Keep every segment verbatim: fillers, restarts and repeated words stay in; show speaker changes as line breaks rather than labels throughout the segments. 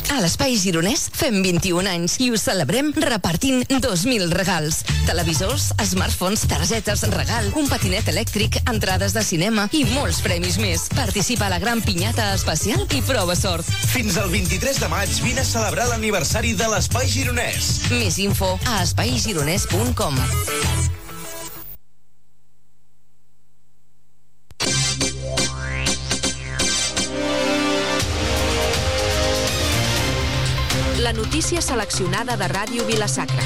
A l'Espai Gironès fem vint-i-un anys i ho celebrem repartint dos mil regals. Televisors, smartphones, targetes, regal, un patinet elèctric, entrades de cinema i molts premis més. Participa a la gran pinyata especial i prova sort.
Fins al vint-i-tres de maig vine a celebrar l'aniversari de l'Espai Gironès.
Més info a espai gironès punt com.
La notícia seleccionada de Ràdio Vila-sacra.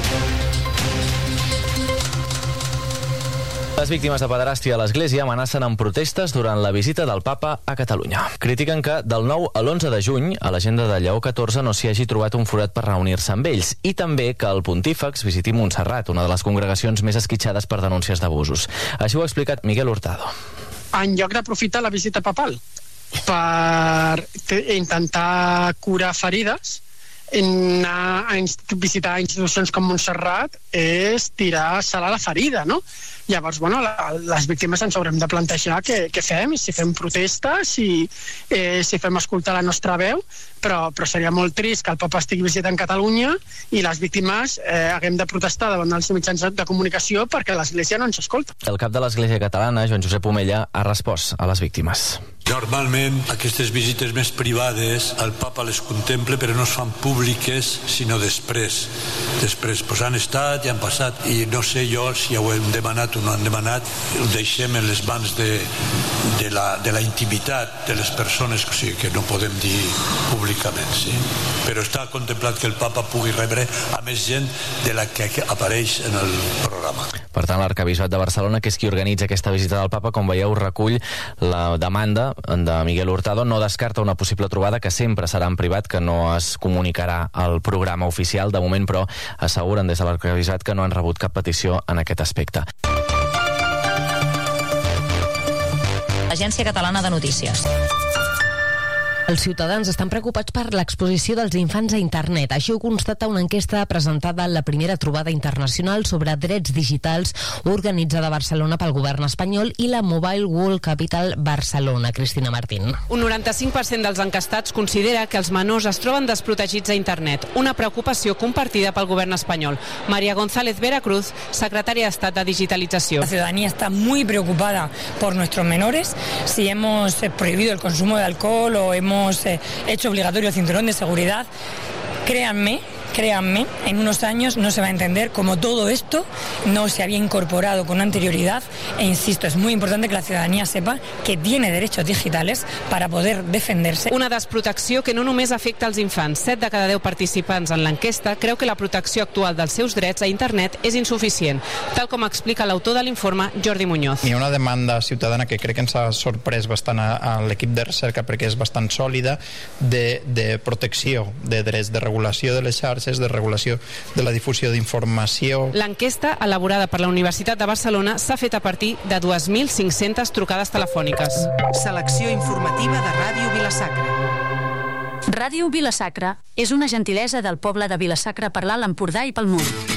Les víctimes de pederàstia a l'Església amenacen amb protestes durant la visita del Papa a Catalunya. Critiquen que del nou a l'onze de juny a l'agenda de Lleó catorze no s'hi hagi trobat un forat per reunir-se amb ells i també que el pontífex visiti Montserrat, una de les congregacions més esquitxades per denúncies d'abusos. Així ho ha explicat Miguel Hurtado.
En lloc d'aprofitar la visita papal per intentar curar ferides, anar a visitar institucions com Montserrat és tirar sal a la ferida, no? Llavors, bueno, la, les víctimes ens haurem de plantejar què, què fem, si fem protestes, si, eh, si fem escoltar la nostra veu, però, però seria molt trist que el Papa estigui visitant Catalunya i les víctimes eh, haguem de protestar davant dels mitjans de comunicació perquè l'Església no ens escolta.
El cap de l'Església Catalana, Joan Josep Omella, ha respost a les víctimes.
Normalment aquestes visites més privades el Papa les contempla però no es fan públiques sinó després. Després pues, han estat i han passat i no sé jo si ho hem demanat o no han demanat, ho deixem en les mans de, de, la, de la intimitat de les persones, o sigui que no podem dir públicament, sí? Però està contemplat que el Papa pugui rebre a més gent de la que apareix en el programa.
Per tant, l'Arquebisbat de Barcelona, que és qui organitza aquesta visita del Papa, com veieu, recull la demanda de Miguel Hurtado, no descarta una possible trobada que sempre serà en privat, que no es comunicarà al programa oficial. De moment, però, asseguren des de l'Arquebisbat que no han rebut cap petició en aquest aspecte.
Agència Catalana de Notícies.
Els ciutadans estan preocupats per l'exposició dels infants a internet. Així ho constata una enquesta presentada en la primera trobada internacional sobre drets digitals organitzada a Barcelona pel govern espanyol i la Mobile World Capital Barcelona. Cristina Martín.
Un noranta-cinc per cent dels enquestats considera que els menors es troben desprotegits a internet, una preocupació compartida pel govern espanyol. María González Veracruz, secretària d'Estat de Digitalització.
La ciudadanía está muy preocupada por nuestros menores. Si hemos prohibido el consumo de alcohol o hemos hemos hecho obligatorio el cinturón de seguridad, créanme, créanme, en unos años no se va a entender cómo todo esto no se había incorporado con anterioridad e insisto, es muy importante que la ciudadanía sepa que tiene derechos digitales para poder defenderse.
Una desprotecció que no només afecta els infants. set de cada deu participants en l'enquesta creu que la protecció actual dels seus drets a internet és insuficient, tal com explica l'autor de l'informe, Jordi Muñoz.
Hi ha una demanda ciutadana que crec que ens ha sorprès bastant a, a l'equip de recerca perquè és bastant sòlida de, de protecció de drets, de regulació de les xarxes, de regulació de la difusió d'informació.
L'enquesta, elaborada per la Universitat de Barcelona, s'ha fet a partir de dos mil cinc-centes trucades telefòniques.
Selecció informativa de Ràdio Vila-sacra.
Ràdio Vila-sacra és una gentilesa del poble de Vila-sacra per l'Alt Empordà i pel món.